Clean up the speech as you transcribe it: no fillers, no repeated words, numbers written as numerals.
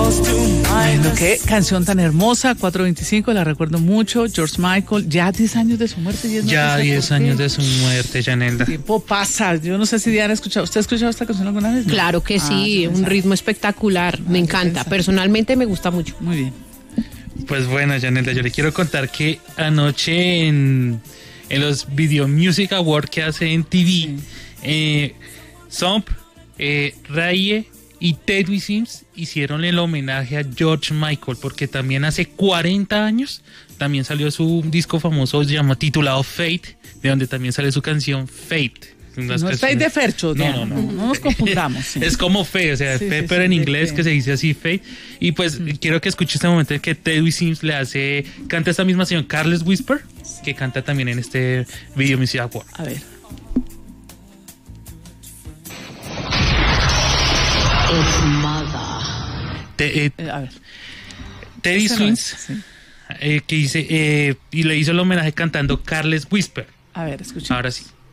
Bueno, qué canción tan hermosa, 4:25, la recuerdo mucho. George Michael, ya 10 años de su muerte. Ya 10 años de su muerte, Yanelda. El tiempo pasa. Yo no sé si Diana ha escuchado. ¿Usted ha escuchado esta canción alguna vez? Claro que sí, un ritmo espectacular. Me encanta. Personalmente me gusta mucho. Muy bien. Pues bueno, Yanelda, yo le quiero contar que anoche en los Video Music Awards que hace en TV, Zomp, Raye y Teddy Sims hicieron el homenaje a George Michael, porque también hace 40 años también salió su disco famoso titulado Fate, de donde también sale su canción Fate. No es Fate de Fercho, no nos confundamos. Sí. Es como Fe, o sea, sí, Fe, sí, pero sí, en inglés Fe. que se dice así, Fate. Y pues quiero que escuche este momento en que Teddy Sims canta esta misma canción, Careless Whisper, que canta también en este Video Music Award. A ver. A ver. Teddy Sims, Sí. que dice, y le hizo el homenaje cantando Careless Whisper. A ver, escucha. Ahora sí.